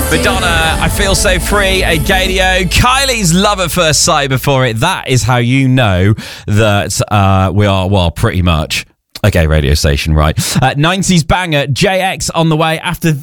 Madonna, I Feel So Free, a Gadio. Kylie's Love at First Sight before it. That is how you know that we are, well, pretty much a gay radio station, right? 90s banger, JX on the way after